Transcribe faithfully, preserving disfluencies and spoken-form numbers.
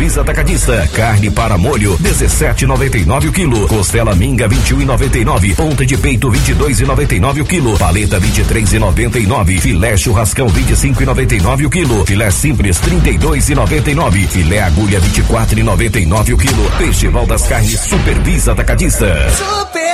Supervisa Atacadista. Carne para molho, dezessete e noventa e nove o quilo. Costela minga, vinte e um e noventa e nove. Ponta de peito, vinte e dois e noventa e nove o quilo. Paleta, vinte e três e noventa e nove. Filé churrascão, vinte e cinco e noventa e nove o quilo. Filé simples, trinta e dois e noventa e nove. Filé agulha, vinte e quatro e noventa e nove o quilo. Festival das Carnes Supervisa Atacadista. Super